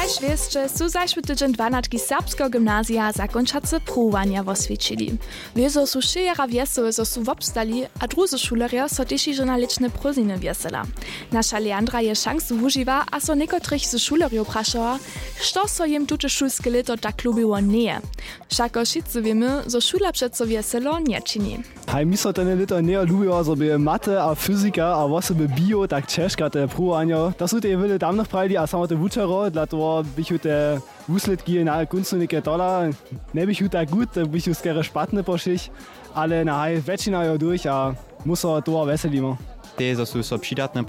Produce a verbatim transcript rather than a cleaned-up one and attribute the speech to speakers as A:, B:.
A: Kaž wieszcze, su zašły tydzień dvanatki serbskiego gimnazja zakończace próbowania oswiecili. Wieso su szejera wiesowe, zo su wobstali, a druzy szuleria so teši že na lične proziny wiesela. Nasza Leandra je šansu uživa, a so nekotrych z šuleriów prašała, što so jem tuče šulske leto tak lubiło nie. Všako šice wiemy, zo šula přeco wieselo nie čini.
B: Hej, mi so ten leto nie lubiło, so by mate a fyzika a osoby bio tak ciężka te próbowania. To są te wiele damnych prajdi, a samo te wuczero, dla toho bych te výsledky na koncu neke tola, ne bych tak gut, bych ju skoro špatne pošich, ale na hej, väčšina je durch a musí toho veselimo.
C: Te, zo sú so přidatné